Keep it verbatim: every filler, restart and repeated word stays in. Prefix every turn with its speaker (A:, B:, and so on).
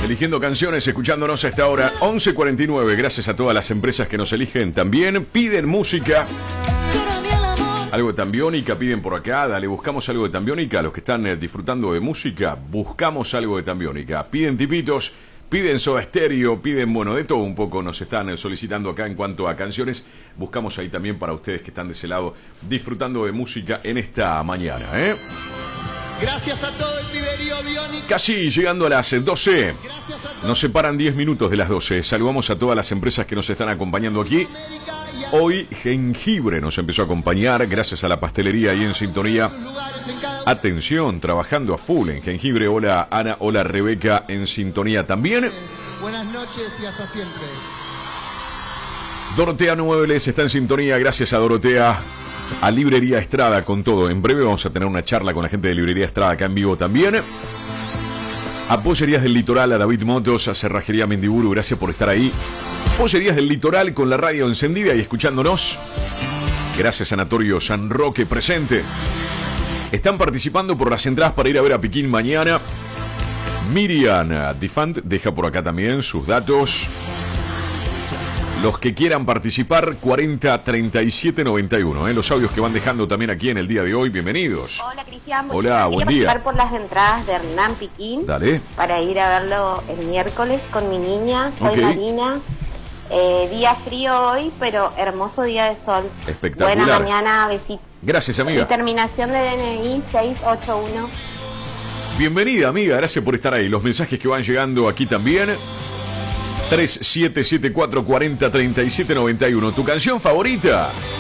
A: eligiendo canciones, escuchándonos a esta hora, once cuarenta y nueve. Gracias a todas las empresas que nos eligen también. Piden música. Algo de Tambiónica, piden por acá. Dale, buscamos algo de Tambiónica. Los que están eh, disfrutando de música, buscamos algo de Tambiónica. Piden tipitos, piden Soda Stereo, piden, bueno, de todo un poco nos están eh, solicitando acá en cuanto a canciones. Buscamos ahí también para ustedes que están de ese lado disfrutando de música en esta mañana, ¿eh?
B: Gracias a todo el piberío Biónica.
A: Casi llegando a las doce. Nos separan diez minutos de las doce. Saludamos a todas las empresas que nos están acompañando aquí. Hoy Jengibre nos empezó a acompañar gracias a la pastelería ahí en sintonía. Atención, trabajando a full en Jengibre. Hola Ana, hola Rebeca en sintonía también.
B: Buenas noches y hasta siempre.
A: Dorotea Muebles está en sintonía, gracias a Dorotea. A Librería Estrada con todo. En breve vamos a tener una charla con la gente de Librería Estrada acá en vivo también. A Pollerías del Litoral, a David Motos, a Cerrajería Mendiburu, gracias por estar ahí. Pollerías del Litoral con la radio encendida y escuchándonos. Gracias Sanatorio San Roque presente. Están participando por las entradas para ir a ver a Piquín mañana. Miriam Difant deja por acá también sus datos. Los que quieran participar, cuarenta treinta y siete noventa y uno. ¿eh? Los audios que van dejando también aquí en el día de hoy. Bienvenidos.
C: Hola, Cristian.
A: Hola, buen día.
C: Participar por las entradas de Hernán Piquín.
A: Dale.
C: Para ir a verlo el miércoles con mi niña. Soy
A: Okay.
C: Marina. Eh, día frío hoy, pero hermoso día de sol.
A: Espectacular.
C: Buena mañana, besitos.
A: Gracias, amiga.
C: Y terminación de D N I seis ocho uno.
A: Bienvenida, amiga. Gracias por estar ahí. Los mensajes que van llegando aquí también. tres siete siete cuatro cuarenta treinta y siete noventa y uno. ¿Tu canción favorita?